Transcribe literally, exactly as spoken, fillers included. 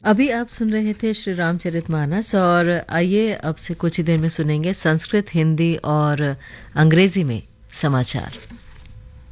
अभी आप सुन रहे थे श्री रामचरितमानस और आइए अब से कुछ ही देर में सुनेंगे संस्कृत, हिंदी और अंग्रेजी में समाचार।